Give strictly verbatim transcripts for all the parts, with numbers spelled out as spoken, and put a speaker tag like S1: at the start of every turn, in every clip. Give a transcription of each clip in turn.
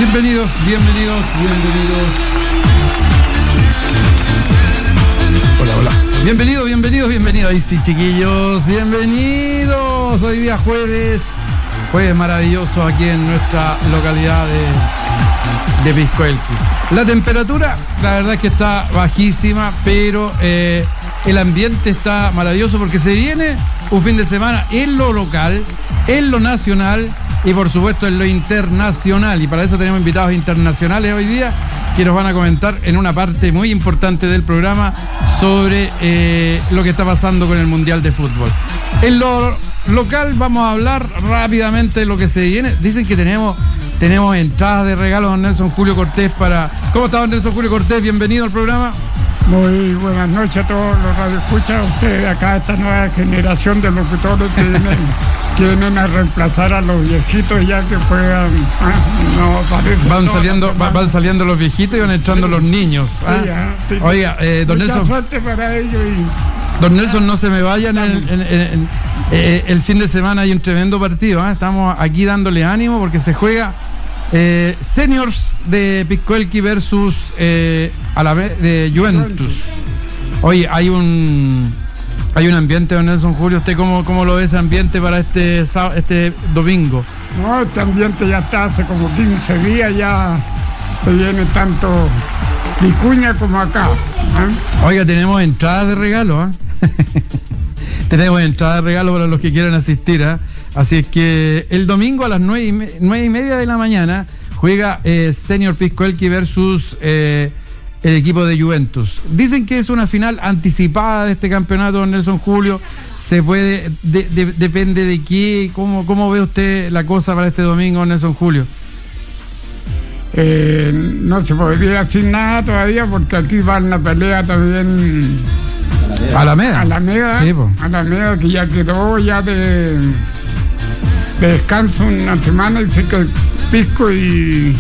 S1: Bienvenidos, bienvenidos, bienvenidos. Hola, hola. Bienvenidos, bienvenidos, bienvenidos. Ahí sí, chiquillos, bienvenidos. Hoy día jueves, jueves maravilloso aquí en nuestra localidad de, de Piscoelqui. La temperatura, la verdad es que está bajísima, pero eh, el ambiente está maravilloso porque se viene un fin de semana en lo local, en lo nacional y por supuesto en lo internacional. Y para eso tenemos invitados internacionales hoy día que nos van a comentar en una parte muy importante del programa sobre eh, lo que está pasando con el Mundial de Fútbol. En lo local vamos a hablar rápidamente de lo que se viene. Dicen que tenemos, tenemos entradas de regalo, don Nelson Julio Cortés para... ¿Cómo está, don Nelson Julio Cortés? Bienvenido al programa.
S2: Muy buenas noches a todos los radioescuchas, ustedes de acá, esta nueva generación de locutores que vienen, que vienen a reemplazar a los viejitos ya que puedan, ah, no parece.
S1: Van saliendo, van, van saliendo los viejitos y van entrando sí. los niños.
S2: Sí,
S1: ¿ah?
S2: ah, sí.
S1: Oiga, eh, don
S2: Mucha
S1: Nelson.
S2: suerte para ellos y...
S1: Don Nelson, no se me vayan, en, en, en, en, eh, el fin de semana hay un tremendo partido, ¿eh? Estamos aquí dándole ánimo porque se juega eh, Seniors de Piscoelqui versus eh, a la vez de Juventus. Oye, hay un hay un ambiente, don Nelson Julio, ¿usted cómo, cómo lo ve ese ambiente para este este domingo?
S2: No, este ambiente ya está hace como quince días, ya se viene tanto Vicuña como acá, ¿eh?
S1: Oiga, tenemos entradas de regalo, ¿eh? Tenemos entradas de regalo para los que quieran asistir, ¿eh? Así es que el domingo a las nueve y, me, nueve y media de la mañana juega eh, Senior Piscoelqui versus eh, el equipo de Juventus. Dicen que es una final anticipada de este campeonato, don Nelson Julio. Se puede, de, de, depende de qué, cómo, cómo ve usted la cosa para este domingo, don Nelson Julio.
S2: Eh, no se podría decir nada todavía porque aquí va una pelea también.
S1: Alameda.
S2: Alameda.
S1: Sí, po.
S2: Alameda que ya quedó ya de, de descanso una semana y sé que Pisco y,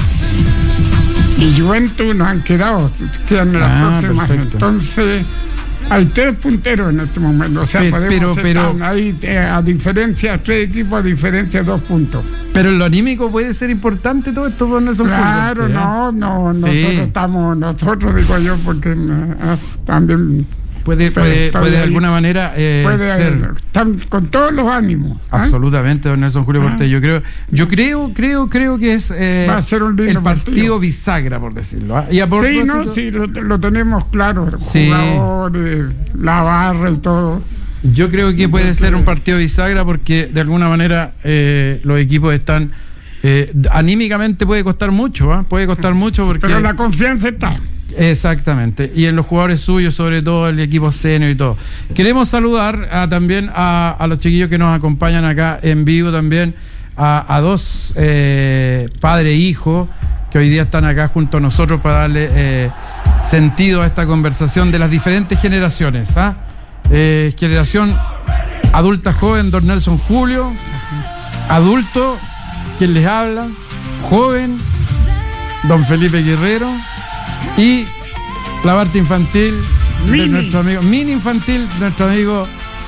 S2: y Juventus nos han quedado, quedan en las
S1: ah,
S2: próximas.
S1: Perfecto.
S2: Entonces hay tres punteros en este momento, o sea,
S1: pero,
S2: podemos
S1: pero,
S2: estar ahí eh, a diferencia, tres equipos a diferencia de dos puntos.
S1: Pero en lo anímico puede ser importante todo esto, don Nelson Julio.
S2: Claro,
S1: ¿sí?
S2: no, no,
S1: Sí.
S2: nosotros estamos, nosotros digo yo, porque eh, también
S1: Puede, puede, puede de alguna manera eh,
S2: puede,
S1: ser.
S2: Están con todos los ánimos. ¿eh?
S1: Absolutamente, don Nelson Julio
S2: Ah.
S1: Cortés. Yo creo, yo creo, creo, creo que es eh,
S2: Va a ser un lindo
S1: el partido,
S2: partido.
S1: bisagra, por decirlo. ¿eh? Y a
S2: Sí,
S1: propósito,
S2: no, sí, lo, lo tenemos claro.
S1: Sí.
S2: Jugadores, la barra y todo.
S1: yo creo que puede
S2: Porque-
S1: ser un partido bisagra porque de alguna manera eh, los equipos están eh, anímicamente puede costar mucho, ¿eh? puede costar mucho porque
S2: Pero la confianza está.
S1: exactamente, y en los jugadores suyos, sobre todo el equipo senior y todo. Queremos saludar a, también a, a los chiquillos que nos acompañan acá en vivo también, a, a dos eh, padre e hijo que hoy día están acá junto a nosotros para darle eh, sentido a esta conversación de las diferentes generaciones. ¿ah? Eh, generación adulta joven, don Nelson Julio, adulto, quien les habla, joven, don Felipe Guerrero, y la parte infantil
S2: Mini.
S1: de nuestro amigo, mini infantil, nuestro amigo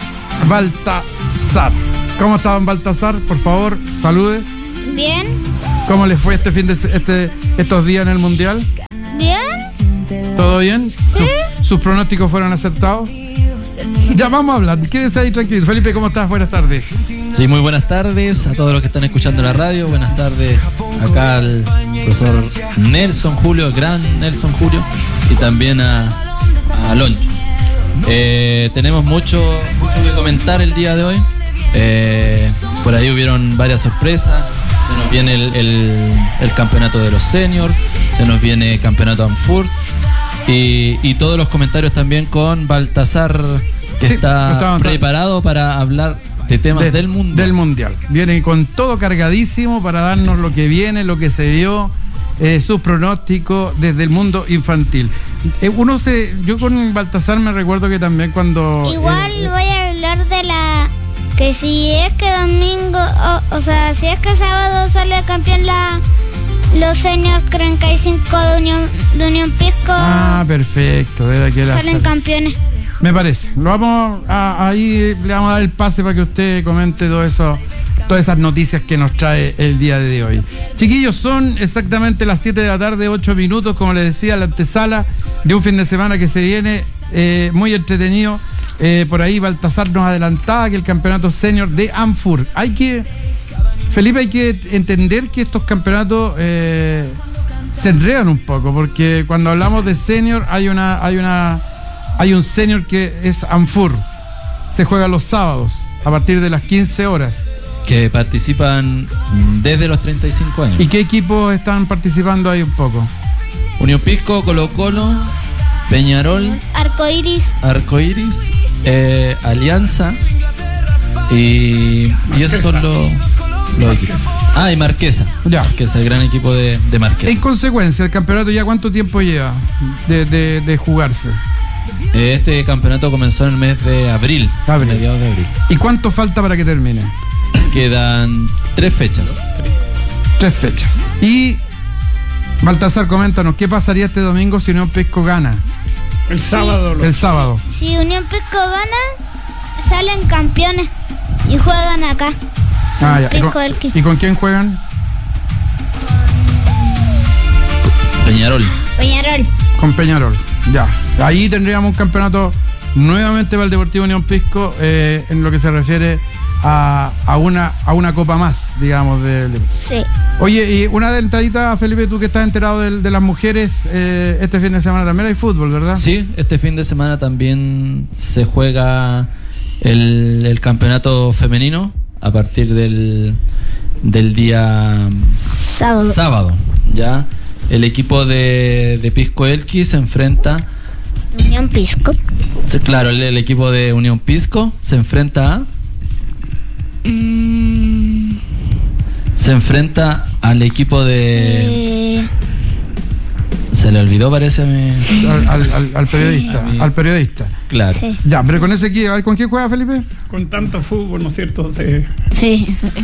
S1: Baltasar. ¿Cómo está, don Baltasar? Por favor, salude.
S3: Bien,
S1: ¿Cómo les fue este fin de se- este estos días en el Mundial?
S3: bien.
S1: ¿Todo bien?
S3: Sí.
S1: ¿Sus, sus pronósticos fueron acertados? Ya vamos a hablar, quédese ahí tranquilo. Felipe, ¿cómo estás? Buenas tardes.
S4: Sí, muy buenas tardes a todos los que están escuchando la radio. Buenas tardes acá al profesor Nelson Julio, el gran Nelson Julio, y también a, a Loncho. Eh, tenemos mucho, mucho que comentar el día de hoy. Eh, por ahí hubieron varias sorpresas. Se nos viene el, el, el campeonato de los seniors, se nos viene el campeonato Anfurt. Y, y todos los comentarios también con Baltasar, que
S1: Sí,
S4: está
S1: estaba-
S4: preparado para hablar de temas
S1: De-
S4: del mundo.
S1: Del mundial. Viene con todo cargadísimo para darnos lo que viene, lo que se vio, eh, sus pronósticos desde el mundo infantil. Eh, uno se, yo con Baltasar me recuerdo que también cuando
S3: Igual
S1: eh, eh,
S3: voy a hablar de la... Que si es que domingo, o, o sea, si es que sábado sale campeón la... Los seniors treinta y cinco de Unión, de Unión Pisco
S1: ah, perfecto, de aquí a la
S3: salen
S1: sala.
S3: campeones.
S1: Me parece. Lo vamos a, ahí le vamos a dar el pase para que usted comente todo eso, todas esas noticias que nos trae el día de hoy. Chiquillos, son exactamente las siete de la tarde, ocho minutos, como les decía, la antesala de un fin de semana que se viene eh, muy entretenido. Eh, por ahí Baltasar nos adelantaba que el campeonato senior de ANFUR. Hay que, Felipe, hay que entender que estos campeonatos eh, se enredan un poco, porque cuando hablamos de senior hay una, hay una, hay un senior que es ANFUR. Se juega los sábados a partir de las quince horas.
S4: Que participan desde los treinta y cinco años.
S1: ¿Y qué equipos están participando ahí un poco?
S4: Unión Pisco, Colo Colo, Peñarol,
S3: Arcoiris,
S4: Arcoiris, eh, Alianza y, y esos son los, los equipos. Ah, y Marquesa.
S1: Ya.
S4: Marquesa, el gran equipo de, de Marquesa.
S1: En consecuencia, ¿el campeonato ya cuánto tiempo lleva de, de, de jugarse?
S4: Este campeonato comenzó en el mes de abril,
S1: Abril.
S4: mediados de abril.
S1: ¿Y cuánto falta para que termine?
S4: Quedan tres fechas.
S1: Tres fechas. Y Baltasar, coméntanos, ¿qué pasaría este domingo si Unión Pisco gana?
S2: El sábado. lo-
S1: El sábado.
S3: si Unión Pisco gana, salen campeones y juegan acá.
S1: Ah, ya. ¿Y
S3: Pisco
S1: con,
S3: Elqui.
S1: ¿Y con quién juegan?
S4: Peñarol.
S3: Peñarol.
S1: Con Peñarol. Ya. Ahí tendríamos un campeonato nuevamente para el Deportivo Unión Pisco eh, en lo que se refiere a, a, una, a una copa más, digamos. De, de-
S3: Sí.
S1: Oye, y una adelantadita, Felipe, tú que estás enterado de, de las mujeres, eh, este fin de semana también hay fútbol, ¿verdad?
S4: Sí, este fin de semana también se juega el, el campeonato femenino a partir del, del día
S3: Sábado.
S4: sábado. Ya el equipo de, de Pisco Elqui se enfrenta,
S3: Unión Pisco.
S4: sí, claro, el, el equipo de Unión Pisco se enfrenta a
S3: Mm,
S4: se enfrenta al equipo de
S3: eh,
S4: se le olvidó, parece a mí.
S1: Al, al- al- al periodista,
S4: Sí.
S1: al periodista.
S4: Claro.
S3: sí.
S1: Ya, pero con ese equipo, a ver, ¿con quién juega, Felipe?
S2: Con tanto fútbol, ¿no es cierto? De-
S3: Sí. sí.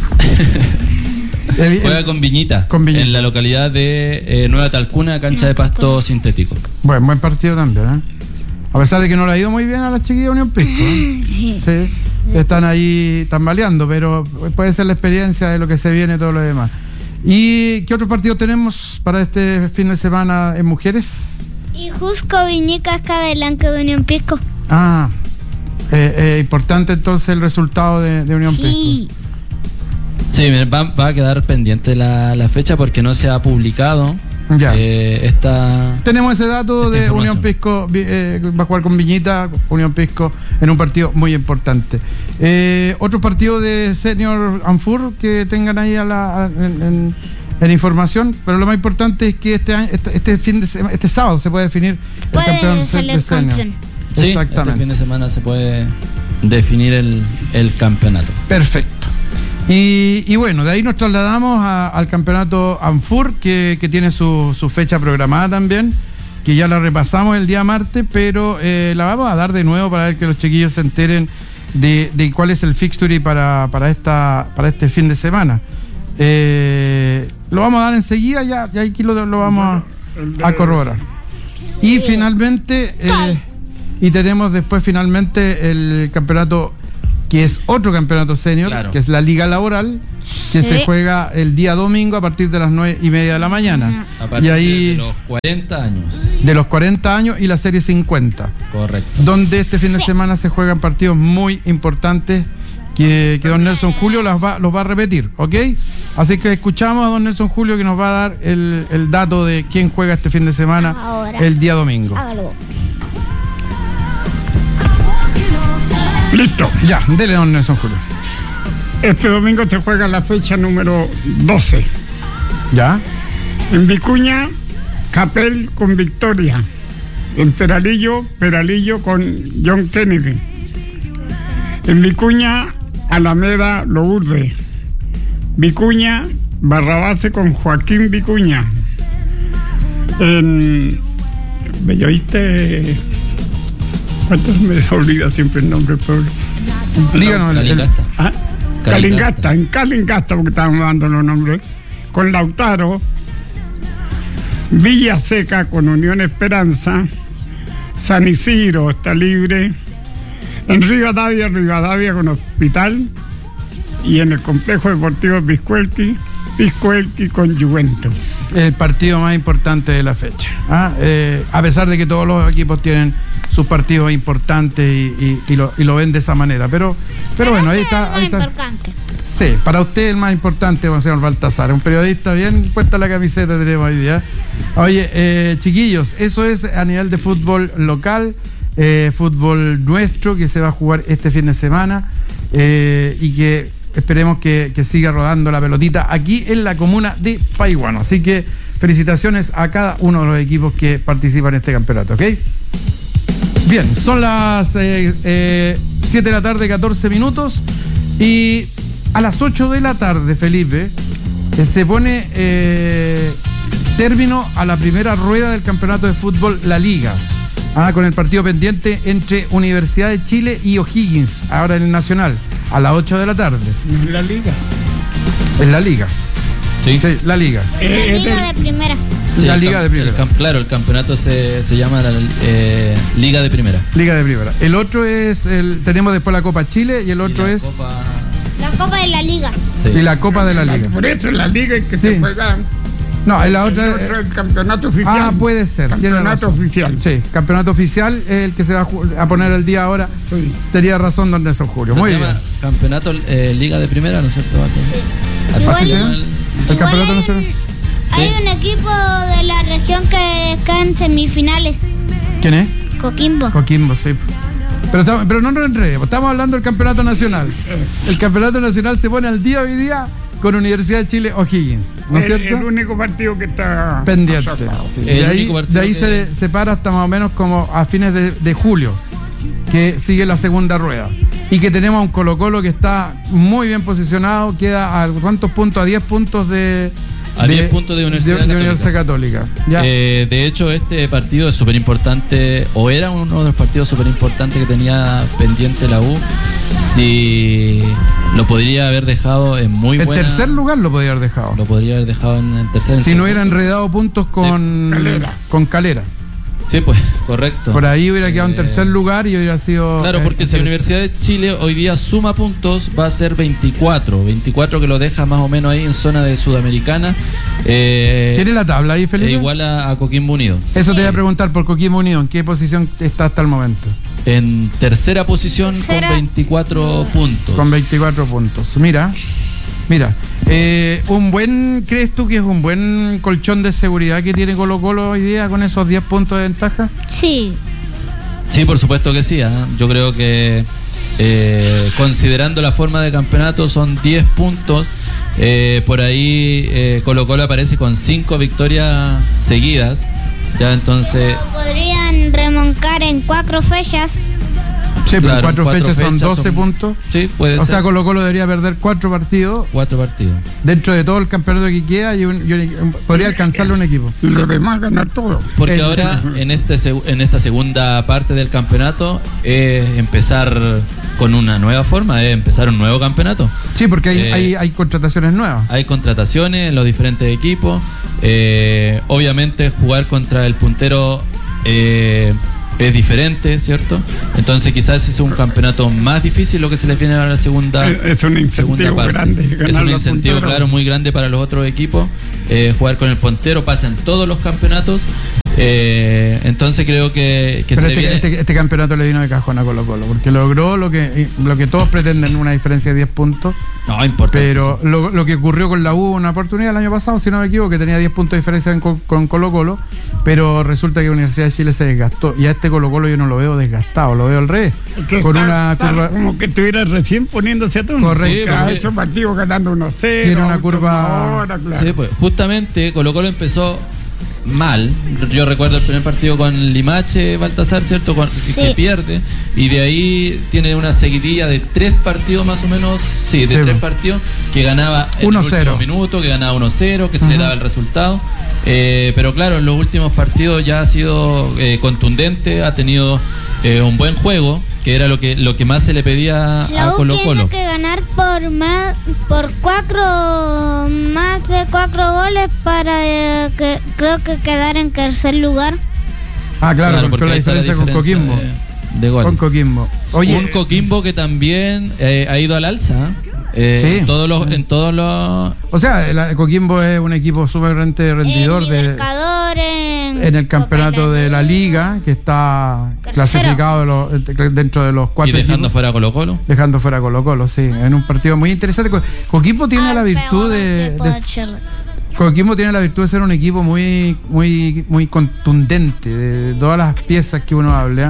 S1: El- el-
S4: Juega con Viñita,
S1: Con Viñita.
S4: en la localidad de eh, Nueva Talcuna, cancha de pasto sintético.
S1: Bueno, buen partido también, ¿eh? A pesar de que no le ha ido muy bien a las chiquillas de Unión Pisco, ¿eh?
S3: Sí.
S1: Sí, se están ahí tambaleando, pero puede ser la experiencia de lo que se viene y todo lo demás. ¿Y qué otros partidos tenemos para este fin de semana en mujeres?
S3: Y Jusco Viñicas Cadelanque de Unión Pisco.
S1: Ah, eh, eh, importante entonces el resultado de, de Unión
S3: Sí.
S1: Pisco.
S4: Sí, mira, va, va a quedar pendiente la, la fecha porque no se ha publicado
S1: Ya.
S4: eh, esta...
S1: Tenemos ese dato
S4: Esta
S1: de
S4: información.
S1: Unión Pisco, vi- eh, va a jugar con Viñita, Unión Pisco, en un partido muy importante. Eh, ¿Otros partidos de Senior Anfur que tengan ahí a la, a- en, en- en información? Pero lo más importante es que este año, este, este fin de sema- este sábado se puede definir el
S3: Puede
S1: campeón se-
S3: salir
S1: de Senior.
S3: campeón.
S4: Sí, este
S1: Exactamente.
S4: fin de semana se puede definir el, el campeonato.
S1: Perfecto. Y, y bueno, de ahí nos trasladamos a- al campeonato ANFUR, que, que tiene su, su fecha programada también, que ya la repasamos el día martes, pero eh, la vamos a dar de nuevo para ver que los chiquillos se enteren de, de cuál es el fixture para, para, esta, para este fin de semana. Eh, lo vamos a dar enseguida, ya, ya aquí lo, lo vamos a, a corroborar. Y finalmente, eh, y tenemos después finalmente el campeonato, que es otro campeonato senior,
S4: Claro.
S1: que es la Liga Laboral, que
S3: Sí.
S1: se juega el día domingo a partir de las nueve y media de la mañana.
S4: A partir
S1: Y ahí,
S4: de los cuarenta años.
S1: de los cuarenta años y la serie cincuenta,
S4: Correcto.
S1: donde este fin de semana se juegan partidos muy importantes que, que don Nelson Julio las va, los va a repetir, ¿ok? Así que escuchamos a don Nelson Julio, que nos va a dar el, el dato de quién juega este fin de semana
S3: Ahora.
S1: el día domingo.
S3: Hágalo.
S2: Listo.
S1: Ya, dele don Nelson Julio.
S2: Este domingo se juega la fecha número doce.
S1: ¿Ya?
S2: En Vicuña, Capel con Victoria. En Peralillo, Peralillo con John Kennedy. En Vicuña, Alameda, Lourdes. Vicuña, Barrabase con Joaquín Vicuña. En Belloíste, ¿cuántos me olvida siempre el nombre del pueblo?
S1: Díganos el- el-
S4: Calingasta.
S2: ¿Ah?
S4: Calingasta.
S2: Calingasta, en Calingasta, porque estábamos dando los nombres. Con Lautaro, Villa Seca con Unión Esperanza, San Isidro está libre, en Rivadavia, Rivadavia con Hospital, y en el complejo deportivo Piscuelqui, Piscuelqui con Juventus.
S1: El partido más importante de la fecha. ¿ah? Eh, a pesar de que todos los equipos tienen sus partidos importantes y, y, y, lo, y lo ven de esa manera. Pero, pero, pero bueno, ahí está. Ahí está. Sí, para usted el más importante, señor Baltasar, un periodista bien puesta la camiseta tenemos hoy día. Oye, eh, chiquillos, eso es a nivel de fútbol local, eh, fútbol nuestro que se va a jugar este fin de semana eh, y que esperemos que, que siga rodando la pelotita aquí en la comuna de Paihuano. Así que felicitaciones a cada uno de los equipos que participan en este campeonato, ¿ok? Bien, son las eh, eh, siete de la tarde, catorce minutos, y a las ocho de la tarde, Felipe, eh, se pone eh, término a la primera rueda del campeonato de fútbol La Liga, ah, con el partido pendiente entre Universidad de Chile y O'Higgins, ahora en el Nacional, a las ocho de la tarde.
S2: ¿En la Liga?
S1: En la Liga.
S4: Sí,
S1: sí la Liga.
S3: La Liga de Primera.
S4: Sí,
S1: la
S4: el
S1: Liga
S4: camp-
S1: de Primera.
S4: El camp- claro, el campeonato se, se llama la, eh, Liga de Primera.
S1: Liga de Primera. El otro es, el tenemos después la Copa Chile y el otro
S4: Y la
S1: es...
S4: Copa-
S3: La Copa de la Liga.
S4: sí.
S1: Y la Copa de la Liga.
S2: Por eso la Liga es que
S1: Sí.
S2: se juega.
S1: No, en la otra...
S2: El otro es el campeonato oficial.
S1: Ah, puede ser. tiene
S2: Campeonato
S1: razón.
S2: oficial.
S1: Sí, campeonato oficial es el que se va a, ju- a poner el día ahora.
S2: Sí.
S1: Tenía razón don Nelson Julio.
S4: ¿No
S1: Muy
S4: se
S1: bien.
S4: llama Campeonato eh, Liga de Primera, ¿no es cierto, Vato? Así
S3: Igual-
S4: se llama el-
S1: ¿El
S3: Igual
S1: campeonato
S3: hay-
S1: nacional?
S3: Hay
S4: Sí.
S3: un equipo de la región que está en semifinales.
S1: ¿Quién es?
S3: Coquimbo.
S1: Coquimbo, sí. Pero, estamos- pero no nos enredemos, estamos hablando del campeonato nacional. El campeonato nacional se pone al día hoy día con Universidad de Chile O'Higgins, ¿no es
S2: el,
S1: cierto?
S2: el único partido que está
S1: Pendiente.
S2: atrasado.
S1: Sí.
S4: El
S1: De ahí,
S4: único partido
S1: de ahí
S4: que-
S1: se, se para hasta más o menos como a fines de, de julio, que sigue la segunda rueda. Y que tenemos a un Colo Colo que está muy bien posicionado, queda a ¿cuántos puntos? A diez puntos de...
S4: A diez puntos de Universidad Católica.
S1: Universidad Católica. Ya.
S4: Eh, de hecho, este partido es súper importante, o era uno de los partidos súper importantes que tenía pendiente la U. Si lo podría haber dejado en muy
S1: en
S4: buena...
S1: tercer lugar lo podría haber dejado.
S4: Lo podría haber dejado en, en tercer. en
S1: Si no
S4: segundo.
S1: hubiera enredado puntos con
S2: Calera.
S1: con Calera.
S4: Sí, pues, correcto.
S1: Por ahí hubiera quedado en
S4: Eh,
S1: tercer lugar y hubiera sido...
S4: Claro,
S1: eh,
S4: porque si
S1: interesante.
S4: Universidad de Chile hoy día suma puntos, va a ser veinticuatro. veinticuatro que lo deja más o menos ahí en zona de Sudamericana. Eh,
S1: ¿Tiene la tabla ahí, Felipe?
S4: e igual a, a Coquimbo Unido.
S1: Eso te voy a preguntar por Coquimbo Unido. ¿En qué posición está hasta el momento?
S4: En tercera posición
S3: Tercera.
S4: con veinticuatro puntos.
S1: Con veinticuatro puntos. Mira, mira. Eh, un buen, ¿crees tú que es un buen colchón de seguridad que tiene Colo Colo hoy día con esos diez puntos de ventaja?
S3: Sí.
S4: Sí, por supuesto que sí. ¿ah? Yo creo que eh, considerando la forma de campeonato son diez puntos. Eh, por ahí eh, Colo Colo aparece con cinco victorias seguidas. Ya entonces...
S3: O podrían remoncar en cuatro fechas.
S1: Sí, pero
S4: Claro,
S1: cuatro,
S4: cuatro
S1: fechas, son
S4: fechas
S1: doce
S4: son-
S1: puntos.
S4: Sí, puede
S1: O
S4: ser.
S1: sea, Colo Colo debería perder cuatro partidos
S4: Cuatro partidos.
S1: dentro de todo el campeonato que queda y, un- y un- podría alcanzarle un equipo.
S2: Y los demás ganar todo.
S4: Porque
S1: Eh,
S4: ahora
S1: sí.
S4: en este seg- en esta segunda parte del campeonato es empezar con una nueva forma, es empezar un nuevo campeonato.
S1: Sí, porque hay,
S4: Eh,
S1: hay, hay contrataciones nuevas.
S4: Hay contrataciones en los diferentes equipos. Eh, obviamente jugar contra el puntero eh, es diferente, ¿cierto? Entonces quizás es un campeonato más difícil lo que se les viene a la segunda,
S2: Es- es un
S4: segunda
S2: incentivo
S4: parte.
S2: grande,
S4: Es
S2: ganar
S4: un
S2: los
S4: incentivo,
S2: punteros.
S4: claro, muy grande para los otros equipos. Eh, jugar con el puntero pasa en todos los campeonatos. Eh, entonces creo que, que
S1: Pero
S4: se le
S1: este,
S4: viene...
S1: este- este campeonato le vino de cajón a Colo Colo, porque logró lo que lo que todos pretenden, una diferencia de diez puntos.
S4: No, importante.
S1: Pero lo, lo que ocurrió con la U, una oportunidad el año pasado, si no me equivoco, que tenía diez puntos de diferencia en co- con Colo Colo, pero resulta que Universidad de Chile se desgastó. Y a este Colo Colo yo no lo veo desgastado, lo veo al revés.
S2: Que
S1: Con
S2: está-
S1: una
S2: está
S1: curva...
S2: como que estuviera recién poniéndose a tono.
S1: Correcto.
S2: Que ha
S4: porque-
S2: hecho partido ganando uno cero.
S1: Tiene una
S2: otro
S1: curva-
S2: ahora, claro.
S4: Sí, pues, justamente Colo Colo empezó mal. Yo recuerdo el primer partido con Limache, Baltasar, ¿cierto? Con-
S3: Sí.
S4: Que pierde. Y de ahí tiene una seguidilla de tres partidos más o menos. Sí, de
S1: Sí,
S4: tres
S1: pues.
S4: partidos. Que ganaba en
S1: uno
S4: el último
S1: cero.
S4: minuto, que ganaba uno cero, que se le
S1: Ujú.
S4: daba el resultado. Eh, pero claro, en los últimos partidos ya ha sido eh, contundente, ha tenido eh, un buen juego, que era lo que lo que más se le pedía
S3: La
S4: a
S3: U
S4: Colo
S3: tiene
S4: Colo.
S3: que ganar por más, por cuatro, más de cuatro goles para eh, que creo que quedar en tercer lugar.
S1: Ah, claro, con-
S4: porque
S1: con la
S4: ahí está
S1: diferencia, con
S4: diferencia
S1: Coquimbo.
S4: de- de goles.
S1: Con Coquimbo. Oye,
S4: un Coquimbo que también eh, ha ido al alza. Eh,
S1: Sí.
S4: En todos los, en todos los
S1: O sea, el Coquimbo es un equipo sumamente rendidor
S3: en
S1: de,
S3: Libertadores,
S1: en el campeonato de la Liga, que está
S3: Tercero.
S1: clasificado de los- dentro de los
S4: y
S1: cuatro
S4: dejando
S1: equipos.
S4: fuera a Colo Colo.
S1: Dejando fuera a Colo Colo, sí, en un partido muy interesante. Co- Coquimbo tiene la virtud de, de- Coquimbo tiene la virtud de ser un equipo muy, muy, muy contundente de todas las piezas que uno habla.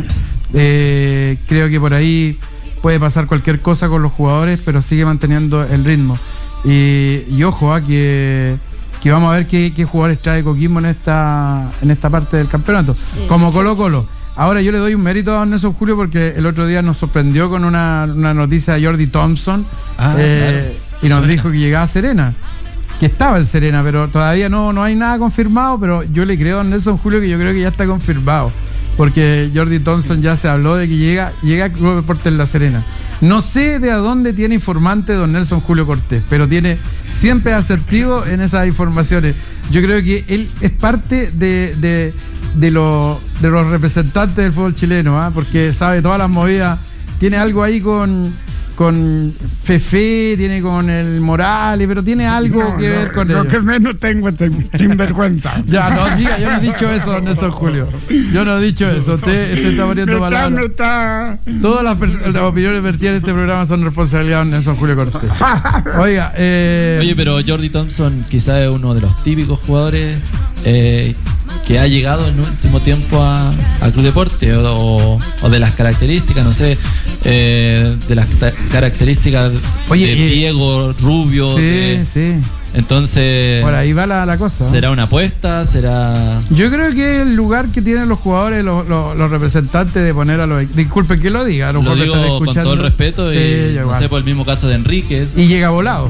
S1: Eh, creo que por ahí puede pasar cualquier cosa con los jugadores, pero sigue manteniendo el ritmo. Y, y ojo, a que, que vamos a ver qué, qué jugadores trae Coquimbo en esta, en esta parte del campeonato.
S3: Sí,
S1: Como
S3: sí,
S1: Colo Colo. Ahora yo le doy un mérito a don Nelson Julio porque el otro día nos sorprendió con una, una noticia de Jordi Thompson
S4: Ah,
S1: eh,
S4: claro.
S1: y nos
S4: Suena.
S1: dijo que llegaba a Serena, que estaba en Serena, pero todavía no, no hay nada confirmado, pero yo le creo a don Nelson Julio que yo creo que ya está confirmado, porque Jordi Thompson ya se habló de que llega, llega a Club Deportes La Serena. No sé de a dónde tiene informante don Nelson Julio Cortés, pero tiene siempre asertivo en esas informaciones. Yo creo que él es parte de, de, de, lo- de los representantes del fútbol chileno, ¿ah? Porque sabe todas las movidas, tiene algo ahí con, con Fefe, tiene con el Morales, pero tiene algo
S2: No,
S1: que
S2: no,
S1: ver con
S2: lo
S1: ellos.
S2: que menos tengo es sinvergüenza.
S1: Ya, no diga, yo no he dicho eso, don Nelson Julio. Yo no he dicho eso. Usted, usted está poniendo
S2: Me está, me
S1: palabras.
S2: está...
S1: Todas las, pers- las opiniones vertidas en este programa son responsabilidad de Nelson Julio Cortés. Oiga, eh,
S4: Oye, pero Jordi Thompson quizás es uno de los típicos jugadores eh, que ha llegado en último tiempo a, a Club Deporte o, o de las características, no sé, eh, de las ta- características
S1: Oye,
S4: de
S1: eh,
S4: Diego, Rubio.
S1: sí,
S4: de-
S1: sí.
S4: entonces,
S1: Por ahí va la, la cosa.
S4: ¿será una apuesta? ¿Será...?
S1: Yo creo que el lugar que tienen los jugadores, los, los, los representantes de poner a los... Disculpen que lo diga, a lo
S4: Lo
S1: mejor me están
S4: digo con
S1: escuchando.
S4: todo el respeto
S1: Sí,
S4: y
S1: yo
S4: no
S1: igual.
S4: sé, por el mismo caso de Enrique.
S1: Y llega volados.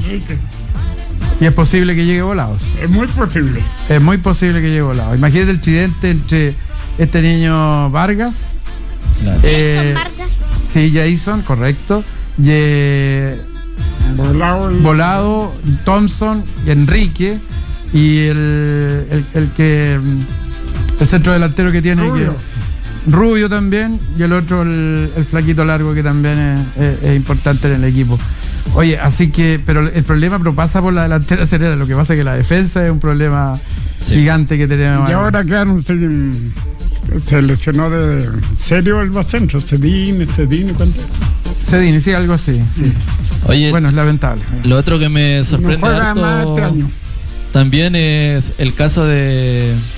S1: Y es posible que llegue volados.
S2: Es muy posible.
S1: Es muy posible que llegue volado. Imagínate el tridente entre este niño Vargas.
S4: Claro.
S1: eh,
S3: Jason Vargas.
S1: Sí, Jason, correcto. Y, eh,
S2: Volado y...
S1: Volado, Thompson, Enrique y el, el, el que el centro delantero que tiene
S2: Rubio.
S1: que Rubio también, y el otro el, el flaquito largo que también es, es- es importante en el equipo. Oye, así que, pero el problema pero pasa por la delantera Serena, lo que pasa es que la defensa es un problema
S4: Sí.
S1: gigante que tenemos.
S2: Y ahora quedaron sin... Se lesionó de serio el Bacentro, Cedini, Cedini, ¿cuánto?
S1: Cedini, sí, algo así, sí.
S4: Oye,
S1: Bueno, es lamentable.
S4: lo otro que me
S2: No
S4: sorprende
S2: juega
S4: harto
S2: más este año.
S4: también es el caso de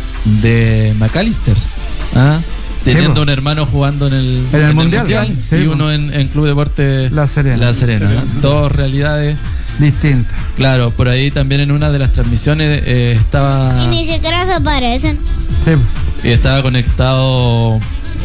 S4: de McAllister, ¿ah? Teniendo
S1: po.
S4: un hermano jugando en el,
S1: En el Mundial, sí,
S4: y
S1: po.
S4: uno en, en Club Deporte
S1: La Serena.
S4: La Serena, ¿ah? Dos realidades.
S1: Distinta.
S4: Claro, por ahí también en una de las transmisiones eh, estaba
S3: Y ni siquiera se parecen.
S1: Sí.
S4: y estaba conectado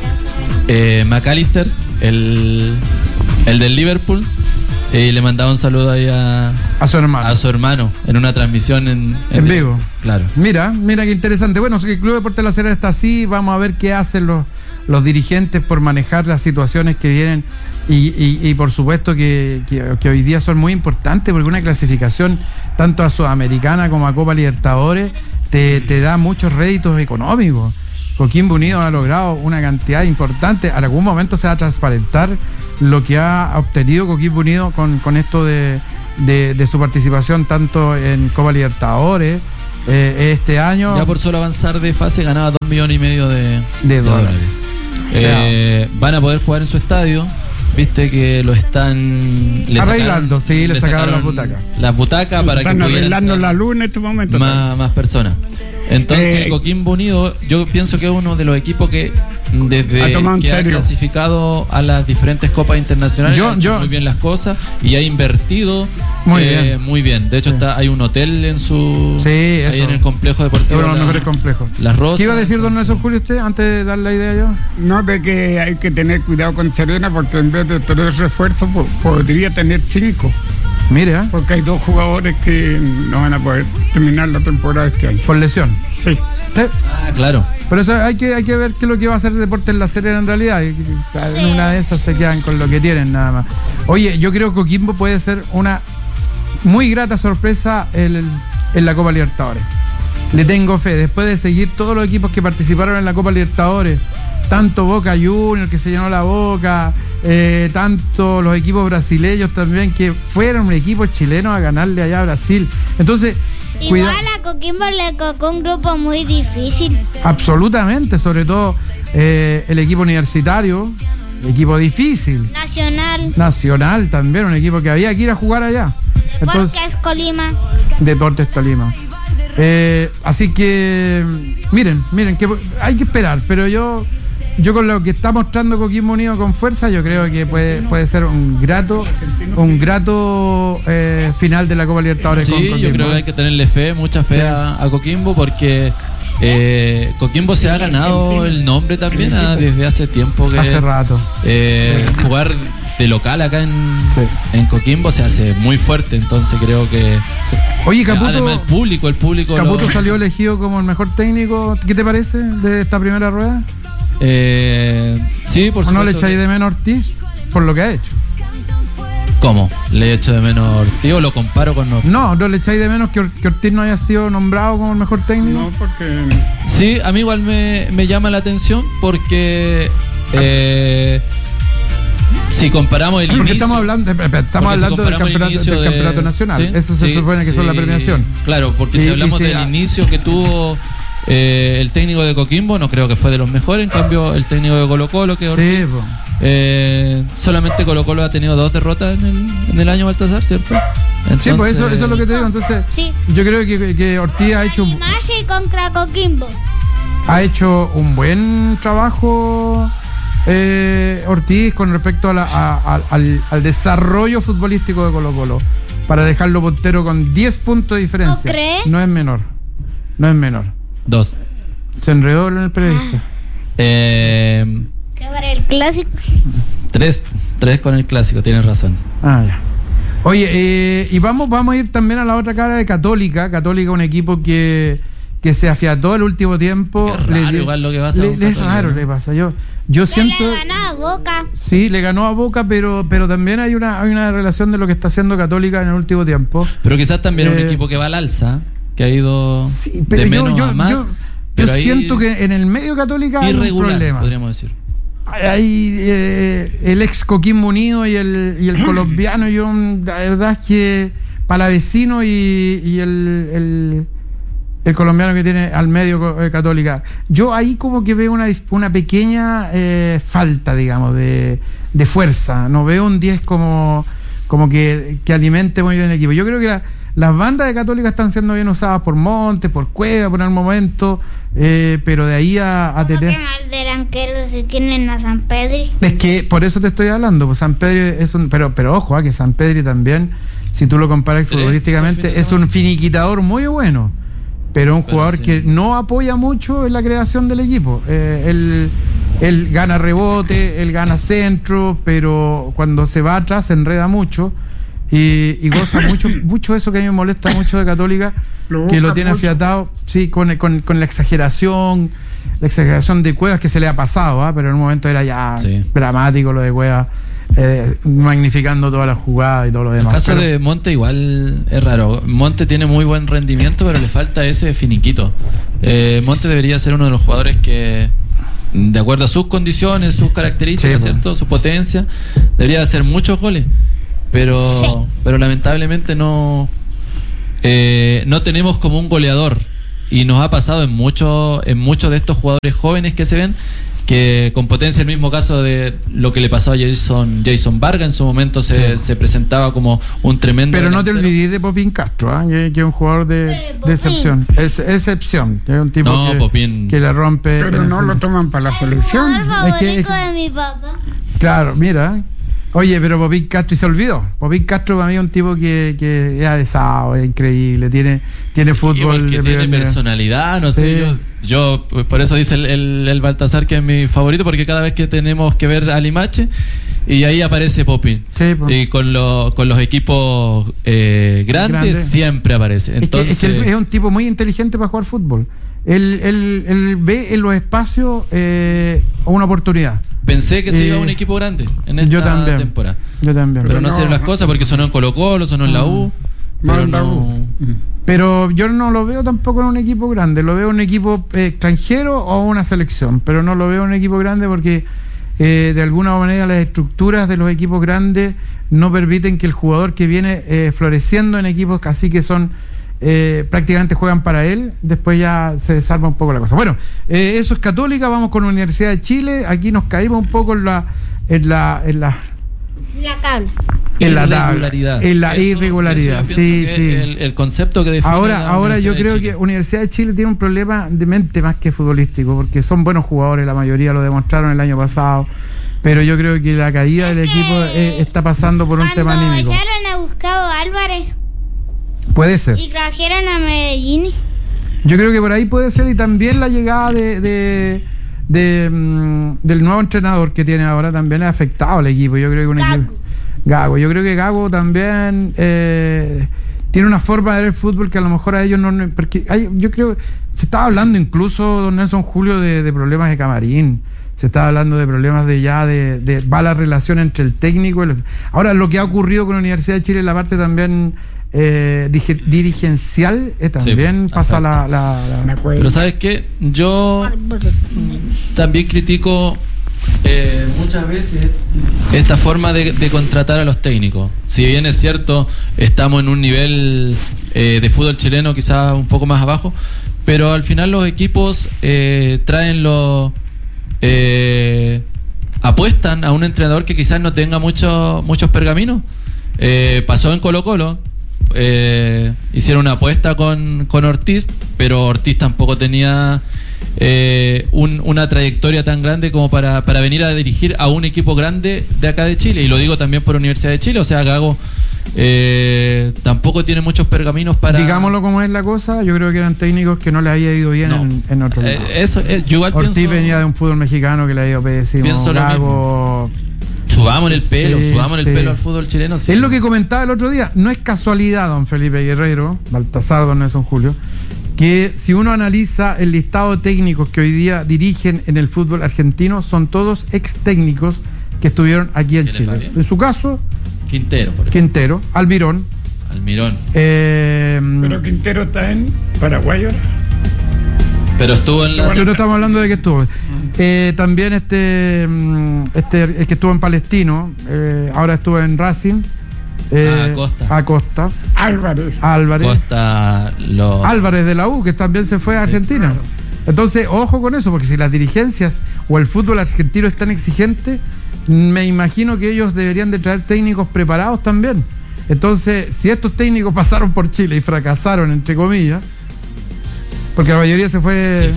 S4: eh, McAllister, el, el del Liverpool, y le mandaba un saludo ahí a,
S1: A su hermano.
S4: a su hermano en una transmisión en,
S1: En vivo.
S4: Claro.
S1: Mira, mira qué interesante. Bueno, si el Club Deportes La Serena está así, vamos a ver qué hacen los, los dirigentes por manejar las situaciones que vienen y, y, y por supuesto que, que, que hoy día son muy importantes porque una clasificación tanto a Sudamericana como a Copa Libertadores te, te da muchos réditos económicos. Coquimbo Unido ha logrado una cantidad importante. En algún momento se va a transparentar lo que ha obtenido Coquimbo Unido con, con esto de, de, de su participación tanto en Copa Libertadores eh, este año.
S4: Ya por solo avanzar de fase ganaba dos millones y medio de,
S1: De dólares. O sea,
S4: Eh, van a poder jugar en su estadio. Viste que lo están le
S1: Arreglando, sí, le sacaron las butacas.
S4: Las butacas para que
S2: Están
S4: pudieran
S2: arreglando
S4: entrar
S2: la luna en este momento.
S4: más, más personas. Entonces,
S2: Eh,
S4: Coquimbo Unido, yo pienso que es uno de los equipos que desde
S2: Ha tomado en
S4: que ha
S2: serio.
S4: clasificado a las diferentes copas internacionales
S1: Yo-
S4: ha hecho
S1: yo-
S4: muy bien las cosas y ha invertido
S1: Muy
S4: eh,
S1: bien.
S4: muy bien. De hecho, está, hay un hotel en su
S1: Sí,
S4: ahí
S1: eso.
S4: en el complejo
S1: es
S4: deportivo.
S1: uno de los
S4: La-
S1: mejores complejos.
S4: Las Rosas.
S1: ¿Qué iba a decir don
S4: entonces-
S1: Nelson Julio usted antes de dar la idea yo?
S2: No, de que hay que tener cuidado con Serena porque en vez de tres refuerzos po- podría tener cinco.
S1: Mire, ¿eh?
S2: Porque hay dos jugadores que no van a poder terminar la temporada este año.
S1: Por lesión.
S2: Sí.
S1: Sí.
S4: Ah, claro.
S1: Pero eso hay que, hay que ver qué es lo que va a hacer Deportes La Serena en realidad. Y- y- En una de esas se quedan con lo que tienen nada más. Oye, yo creo que Coquimbo puede ser una muy grata sorpresa en, en la Copa Libertadores. Le tengo fe. Después de seguir todos los equipos que participaron en la Copa Libertadores, tanto Boca Juniors que se llenó la boca, eh, tanto los equipos brasileños también, que fueron un equipo chileno a ganarle allá a Brasil. Entonces,
S3: igual a Coquimbo le tocó un grupo muy difícil.
S1: Absolutamente, sobre todo eh, el equipo universitario, equipo difícil.
S3: Nacional.
S1: Nacional también, un equipo que había que ir a jugar allá.
S3: Deportes Colima.
S1: Deportes Tolima. Eh, así que, miren, miren, que hay que esperar, pero yo, yo con lo que está mostrando Coquimbo Unido con fuerza, yo creo que puede, puede ser un grato, un grato eh, final de la Copa Libertadores.
S4: Sí,
S1: con Coquimbo.
S4: Yo creo que hay que tenerle fe, mucha fe sí. a, a Coquimbo, porque eh, Coquimbo se ha ganado el nombre también a, desde hace tiempo. Que,
S1: hace rato.
S4: Eh, sí. Jugar de local acá en, sí. en Coquimbo se hace muy fuerte, entonces creo que
S1: sí. Oye, Caputo,
S4: además el público, el público
S1: Caputo
S4: lo...
S1: salió elegido como el mejor técnico. ¿Qué te parece de esta primera rueda?
S4: Eh, sí, por
S1: supuesto. ¿O no le echáis
S4: que...
S1: de menos a Ortiz por lo que ha hecho?
S4: ¿Cómo? ¿Le echo de menos a Ortiz o lo comparo con Ortiz?
S1: No, no le echáis de menos que, Or- que Ortiz no haya sido nombrado como el mejor técnico.
S2: No, porque...
S4: Sí, a mí igual me, me llama la atención porque... Eh, si comparamos el
S1: porque
S4: inicio...
S1: Estamos hablando, estamos hablando si del, campeonato, del
S4: de,
S1: campeonato nacional.
S4: ¿sí?
S1: Eso se
S4: sí,
S1: supone que
S4: sí,
S1: son la premiación.
S4: Claro, porque
S1: y,
S4: si hablamos
S1: si
S4: del
S1: a...
S4: inicio que tuvo eh, el técnico de Coquimbo, no creo que fue de los mejores. En cambio, el técnico de Colo Colo, que Ortiz,
S1: sí,
S4: eh, solamente Colo Colo ha tenido dos derrotas en el, en el año Baltasar, ¿cierto?
S1: Entonces, sí, pues eso, eso es lo que te digo. Entonces,
S3: sí.
S1: yo creo que, que Ortiz ha hecho...
S3: Animashi contra Coquimbo.
S1: Ha hecho un buen trabajo... Eh, Ortiz con respecto a la, a, a, al, al desarrollo futbolístico de Colo Colo, para dejarlo puntero con diez puntos de diferencia.
S3: ¿No crees?
S1: No es menor. No es menor.
S4: Dos.
S1: Se enredó en el periodista.
S3: Ah.
S4: Eh,
S3: ¿Qué para el clásico?
S4: Tres. Tres con el clásico, tienes razón.
S1: Ah, ya. Oye, eh, y vamos, vamos a ir también a la otra cara de Católica. Católica, un equipo que, que se afiató el último tiempo.
S4: Qué raro,
S1: le,
S4: igual lo que pasa.
S1: Le, le es raro, le pasa. Yo, yo siento.
S3: Le ganó a Boca.
S1: Sí, le ganó a Boca, pero, pero también hay una, hay una relación de lo que está haciendo Católica en el último tiempo.
S4: Pero quizás también
S1: eh,
S4: un equipo que va al alza, que ha ido
S1: sí, pero
S4: de
S1: yo,
S4: menos
S1: yo,
S4: a más.
S1: Yo,
S4: pero
S1: yo siento que en el medio Católica hay un problema.
S4: Podríamos decir.
S1: Hay eh, el ex Coquimbo Unido y el, y el colombiano. Yo, la verdad es que Palavecino y, y el, el, el colombiano que tiene al medio eh, Católica, yo ahí como que veo una, una pequeña eh, falta, digamos, de, de fuerza. No veo un diez como, como que, que alimente muy bien el equipo. Yo creo que la, las bandas de Católica están siendo bien usadas por Montes, por Cueva, por el momento, eh, pero de ahí a, a tener...
S3: ¿Qué mal de arranqueros si quieren a San Pedro?
S1: Es que por eso te estoy hablando, pues San Pedro es un... Pero, pero ojo, ¿eh? que San Pedro también, si tú lo comparas futbolísticamente, es un finiquitador muy bueno, pero un jugador pero sí. que no apoya mucho en la creación del equipo. Eh, él, él gana rebote, él gana centro, pero cuando se va atrás se enreda mucho. Y, y goza mucho, mucho eso que a mí me molesta mucho de Católica, lo que lo tiene mucho. afiatado, sí, con, con, con la exageración, la exageración de Cuevas que se le ha pasado, ¿eh? Pero en un momento era ya sí. dramático lo de Cuevas, eh, magnificando toda la jugada y todo lo demás.
S4: El caso
S1: pero,
S4: de Monte igual es raro. Monte tiene muy buen rendimiento, pero le falta ese finiquito. Eh, Monte debería ser uno de los jugadores que, de acuerdo a sus condiciones, sus características, sí, ¿cierto? Su potencia, debería hacer muchos goles. Pero, sí. pero lamentablemente no eh, no tenemos como un goleador, y nos ha pasado en muchos en muchos de estos jugadores jóvenes que se ven que con potencia. El mismo caso de lo que le pasó a Jason Jason Vargas en su momento, se, sí. se presentaba como un tremendo
S1: pero
S4: delantero.
S1: No te olvides de Popín Castro, ¿eh? que es un jugador de, de excepción, es excepción, es un tipo
S4: no,
S1: que,
S4: Popín.
S1: que le rompe,
S2: pero no lo toman para la selección.
S3: El favorito
S1: es que, es que,
S3: de mi papá.
S1: Claro, mira. Oye, pero Popín Castro se olvidó. Popín Castro para mí es un tipo que, que es adesado, es increíble, tiene, tiene
S4: sí,
S1: fútbol.
S4: Que tiene personalidad, no
S1: sí.
S4: sé. Yo, yo, por eso dice el, el, el Baltasar que es mi favorito, porque cada vez que tenemos que ver a Limache, y ahí aparece Popín. Sí, pues. Y con, lo, con los equipos eh, grandes Grande. siempre aparece. Entonces,
S1: es, que, es, que es un tipo muy inteligente para jugar fútbol. Él, él, él ve en los espacios eh, una oportunidad.
S4: Pensé que se eh, iba a un equipo grande en esta
S1: yo también,
S4: temporada.
S1: Yo también.
S4: Pero, pero no, no hicieron las cosas porque sonó en Colo Colo, sonó en la U. Pero no.
S1: Pero yo no lo veo tampoco en un equipo grande. Lo veo en un equipo eh, extranjero o una selección. Pero no lo veo en un equipo grande porque eh, de alguna manera las estructuras de los equipos grandes no permiten que el jugador que viene eh, floreciendo en equipos así que son eh, prácticamente juegan para él, después ya se desarma un poco la cosa. Bueno, eh, eso es Católica, vamos con la Universidad de Chile, aquí nos caímos un poco en la en la en la
S3: La tabla.
S1: en la
S4: irregularidad.
S1: tabla, en la
S4: Eso-
S1: irregularidad,
S4: eso yo
S1: sí,
S4: pienso que
S1: sí.
S4: El, el concepto que define
S1: Ahora,
S4: la
S1: ahora yo
S4: Universidad de
S1: creo
S4: Chile.
S1: que Universidad de Chile tiene un problema de mente más que futbolístico, porque son buenos jugadores, la mayoría lo demostraron el año pasado, pero yo creo que la caída del equipo eh, está pasando por un tema
S3: Cuando
S1: anímico.
S3: echaron a Gustavo Álvarez
S1: Puede ser.
S3: y trajeron a Medellín.
S1: Yo creo que por ahí puede ser, y también la llegada de, de, de, mm, del nuevo entrenador que tiene ahora también ha afectado al equipo. Yo creo que un
S3: Gago.
S1: equipo Gago, yo creo que Gago también eh, tiene una forma de ver el fútbol que a lo mejor a ellos no, no- porque hay, yo creo se estaba hablando incluso, don Nelson Julio, de, de problemas de camarín. Se estaba hablando de problemas de ya de, de mala relación entre el técnico y el, ahora lo que ha ocurrido con la Universidad de Chile en la parte también eh, dije- dirigencial eh, también
S4: Sí,
S1: pasa la,
S4: exacto.
S1: la- la-
S2: Me acuerdo.
S4: Pero ¿sabes qué? Yo también critico eh, muchas veces esta forma de, de contratar a los técnicos. Si bien es cierto, estamos en un nivel eh, de fútbol chileno quizás un poco más abajo, pero al final los equipos eh, traen los... eh, apuestan a un entrenador que quizás no tenga mucho, muchos pergaminos. Eh, pasó en Colo Colo. Eh, hicieron una apuesta con, con Ortiz, pero Ortiz tampoco tenía eh, un- una trayectoria tan grande como para, para venir a dirigir a un equipo grande de acá de Chile, y lo digo también por Universidad de Chile. O sea, Gago eh, tampoco tiene muchos pergaminos para...
S1: digámoslo como es la cosa, yo creo que eran técnicos que no le había ido bien
S4: No.
S1: en, en otro
S4: Eh,
S1: lado.
S4: eso, eh, yo igual
S1: Ortiz
S4: pienso,
S1: venía de un fútbol mexicano que le ha ido pésimo.
S4: Pienso lo
S1: Gago,
S4: subamos el pelo,
S1: Sí,
S4: subamos
S1: sí.
S4: el pelo al fútbol chileno. sí.
S1: es lo que comentaba el otro día, no es casualidad, don Felipe Guerrero, Baltasar, don Nelson Julio, que si uno analiza el listado de técnicos que hoy día dirigen en el fútbol argentino, son todos ex técnicos que estuvieron aquí en
S4: ¿Quién es,
S1: Chile.
S4: Fabián?
S1: En su caso,
S4: Quintero, por ejemplo.
S1: Quintero, Almirón,
S4: Almirón.
S1: eh,
S2: Pero Quintero está en Paraguay ahora.
S4: Pero estuvo en la...
S1: pero no estamos hablando de que estuvo. Eh, también este, mm, este el que estuvo en Palestino, eh, ahora estuvo en Racing. eh,
S4: Ah, Acosta.
S1: Acosta,
S2: Álvarez.
S1: Álvarez.
S4: Costa los...
S1: Álvarez de la U, que también se fue a Argentina. Entonces, ojo con eso, porque si las dirigencias o el fútbol argentino es tan exigente, me imagino que ellos deberían de traer técnicos preparados también. Entonces, si estos técnicos pasaron por Chile y fracasaron, entre comillas, porque la mayoría se fue
S4: Sí.
S1: eh,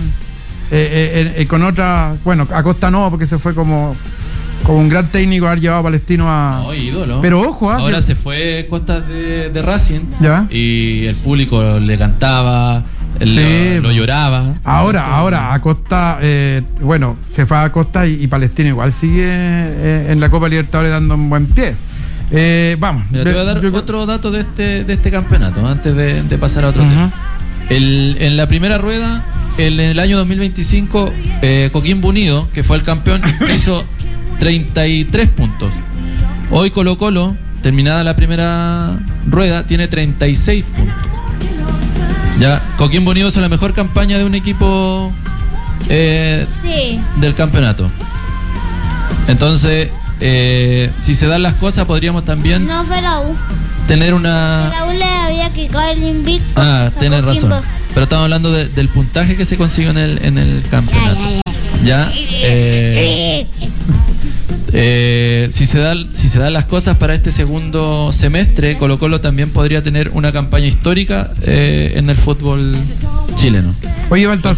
S1: eh, eh, con otra, bueno, Acosta no, porque se fue como, como un gran técnico haber llevado a Palestino a...
S4: No, ídolo.
S1: Pero ojo, ah,
S4: ahora
S1: que-
S4: se fue Costa de, de Racing.
S1: Ya.
S4: Y el público le cantaba,
S1: Sí,
S4: lo, lo
S1: po.
S4: lloraba.
S1: Ahora, ahora, Acosta, eh, bueno, se fue a Acosta y, y Palestino igual sigue eh, en la Copa Libertadores dando un buen pie. Eh, vamos.
S4: Mira, te voy a dar
S1: Yo-
S4: otro dato de este, de este campeonato, antes de, de pasar a otro
S1: Ujú.
S4: tema. El- en la primera rueda, en el año dos mil veinticinco, eh, Coquimbo Unido, que fue el campeón, hizo treinta y tres puntos. Hoy Colo Colo, terminada la primera rueda, tiene treinta y seis puntos. Ya, Coquimbo Unido hizo la mejor campaña de un equipo eh,
S3: Sí.
S4: del campeonato. Entonces, eh, si se dan las cosas, podríamos también
S3: No fue la U.
S4: tener una...
S3: La U le había quitado el invicto.
S4: Ah,
S3: a
S4: tienes razón.
S3: Coquimbo.
S4: Pero estamos hablando de- del puntaje que se consiguió en el, en el campeonato. Ya. eh, eh, si se da, si se dan las cosas para este segundo semestre, Colo Colo también podría tener una campaña histórica eh, en el fútbol chileno.
S1: Oye, Baltasar.